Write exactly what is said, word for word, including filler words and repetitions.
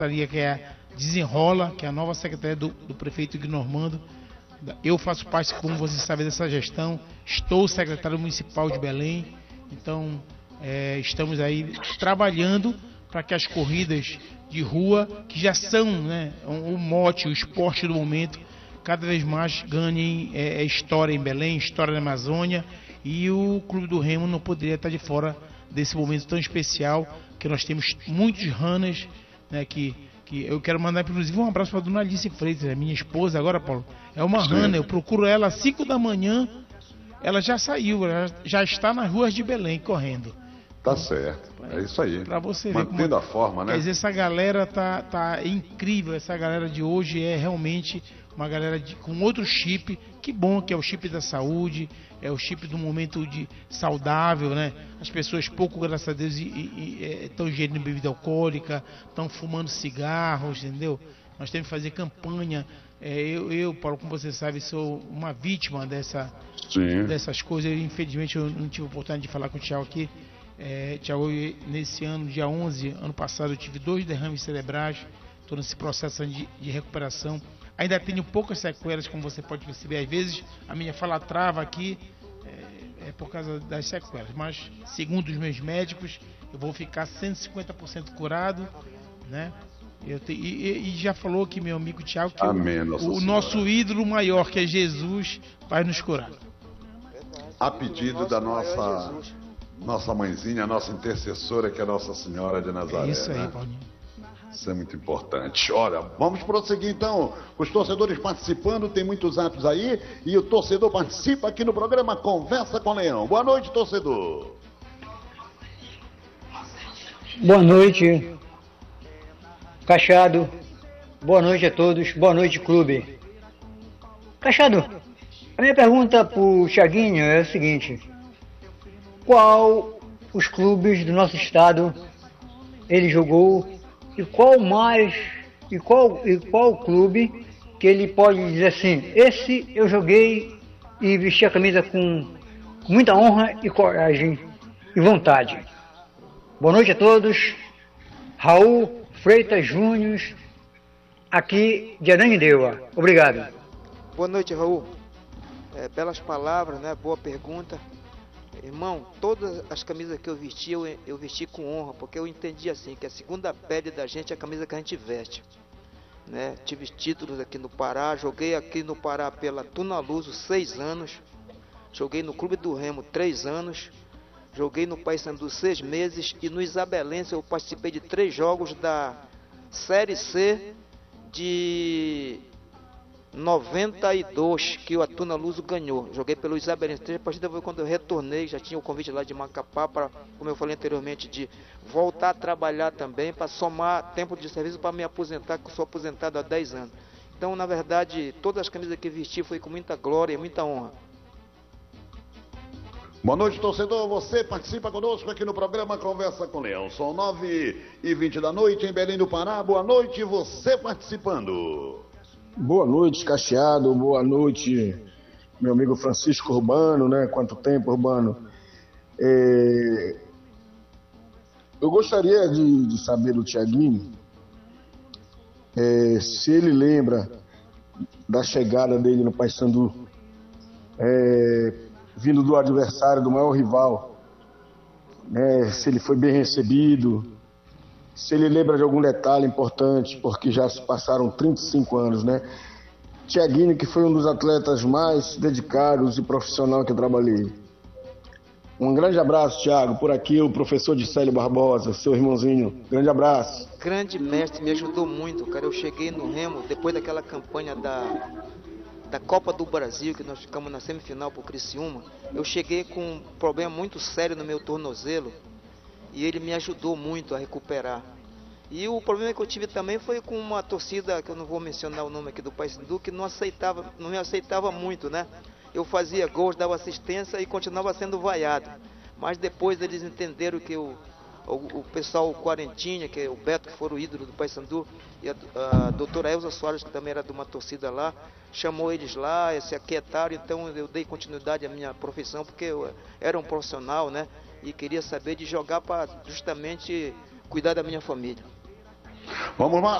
que é a Desenrola, que é a nova secretaria do, do prefeito Ignormando. Eu faço parte, como vocês sabem, dessa gestão. Estou secretário municipal de Belém. Então, é, estamos aí trabalhando para que as corridas de rua, que já são, né, o, o mote, o esporte do momento, cada vez mais ganhem é, história em Belém, história na Amazônia. E o Clube do Remo não poderia estar de fora desse momento tão especial, que nós temos muitos runners, né, que, que eu quero mandar, inclusive, um abraço para a dona Alice Freitas, a minha esposa agora, Paulo, é uma runner, eu procuro ela às cinco da manhã, ela já saiu, ela já está nas ruas de Belém, correndo. Tá certo, é isso aí. Para você ver mantendo como, a forma, né? Quer dizer, essa galera tá, tá incrível, essa galera de hoje é realmente uma galera de, com outro chip, que bom que é o chip da saúde, é o chip do momento de saudável, né? As pessoas pouco, graças a Deus, estão ingerindo bebida alcoólica, estão fumando cigarros, entendeu? Nós temos que fazer campanha. É, eu, eu, Paulo, como você sabe, sou uma vítima dessa, dessas coisas. Infelizmente, eu não tive a oportunidade de falar com o Thiago aqui. É, Thiago, nesse ano, dia onze, ano passado, eu tive dois derrames cerebrais. Estou nesse processo de, de recuperação. Ainda tenho poucas sequelas, como você pode perceber. Às vezes a minha fala trava aqui, é, é por causa das sequelas. Mas, segundo os meus médicos, eu vou ficar cento e cinquenta por cento curado, né? Eu te, e, e já falou que meu amigo Thiago, que Amém, o, o nosso ídolo maior, que é Jesus, vai nos curar. A pedido da nossa, nossa mãezinha, nossa intercessora, que é Nossa Senhora de Nazaré. É isso aí, né? Paulinho. Isso é muito importante. Olha, vamos prosseguir então. Os torcedores participando, tem muitos apps aí. E o torcedor participa aqui no programa Conversa com Leão. Boa noite, torcedor. Boa noite, Cachado. Boa noite a todos. Boa noite, clube. Cachado, a minha pergunta para o Thiaguinho é o seguinte: qual os clubes do nosso estado ele jogou? E qual mais, e qual, e qual clube que ele pode dizer assim, esse eu joguei e vesti a camisa com, com muita honra e coragem e vontade. Boa noite a todos. Raul Freitas Júnior, aqui de Ananindeua. Obrigado. Boa noite, Raul. É, belas palavras, né? Boa pergunta. Irmão, todas as camisas que eu vesti, eu, eu vesti com honra, porque eu entendi assim, que a segunda pele da gente é a camisa que a gente veste, né? Tive títulos aqui no Pará, joguei aqui no Pará pela Tunaluso seis anos, joguei no Clube do Remo três anos, joguei no Paysandu seis meses e no Isabelense eu participei de três jogos da Série C de noventa e dois, que o Atuna Luso ganhou. Joguei pelo Isabelense. A partida foi quando eu retornei, já tinha o convite lá de Macapá para, como eu falei anteriormente, de voltar a trabalhar também, para somar tempo de serviço para me aposentar, que eu sou aposentado há dez anos. Então, na verdade, todas as camisas que vesti foi com muita glória e muita honra. Boa noite, torcedor. Você participa conosco aqui no programa Conversa com Leão. São nove e vinte da noite em Belém do Pará. Boa noite, você participando. Boa noite, Cacheado. Boa noite, meu amigo Francisco Urbano, né? Quanto tempo, Urbano? É... Eu gostaria de, de saber do Thiaguinho é, se ele lembra da chegada dele no Paysandu, é, vindo do adversário, do maior rival, né? Se ele foi bem recebido, se ele lembra de algum detalhe importante, porque já se passaram trinta e cinco anos, né? Thiaguinho, que foi um dos atletas mais dedicados e profissional que eu trabalhei. Um grande abraço, Thiago. Por aqui, o professor Dicélio Barbosa, seu irmãozinho. Grande abraço. Grande mestre, me ajudou muito, cara. Eu cheguei no Remo, depois daquela campanha da, da Copa do Brasil, que nós ficamos na semifinal pro Criciúma. Eu cheguei com um problema muito sério no meu tornozelo, e ele me ajudou muito a recuperar. E o problema que eu tive também foi com uma torcida, que eu não vou mencionar o nome aqui do Paysandu, que não aceitava, não me aceitava muito, né? Eu fazia gols, dava assistência e continuava sendo vaiado. Mas depois eles entenderam que o, o, o pessoal o Quarentinha, que é o Beto, que foi o ídolo do Paysandu, e a, a doutora Elza Soares, que também era de uma torcida lá, chamou eles lá, se aquietaram, então eu dei continuidade à minha profissão, porque eu era um profissional, né? E queria saber de jogar para justamente cuidar da minha família. Vamos lá.